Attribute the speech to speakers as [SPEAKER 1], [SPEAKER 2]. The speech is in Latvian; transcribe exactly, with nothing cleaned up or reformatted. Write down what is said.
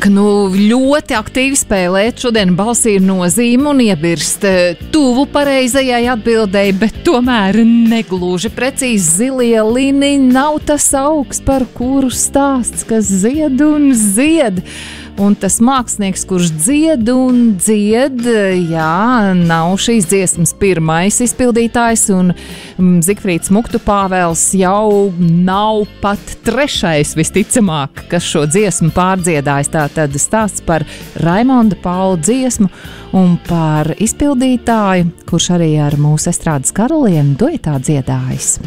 [SPEAKER 1] ka nu, ļoti aktīvi spēlēt šodien balsī ir nozīme un iebirst tuvu pareizajai atbildēji, bet tomēr negluži precīzi zilie liniņi nav tas augs, par kuru stāsts, kas zied un zied. Un tas mākslinieks, kurš dzied un dzied, jā, nav šīs dziesmas pirmais izpildītājs, un Zigfrīds Muktu Pāvels jau nav pat trešais visticamāk, kas šo dziesmu pārdziedājis. Tātad stāsts par Raimonda Paula dziesmu un par izpildītāju, kurš arī ar mūsu estrādes karalieni duetā dziedājis.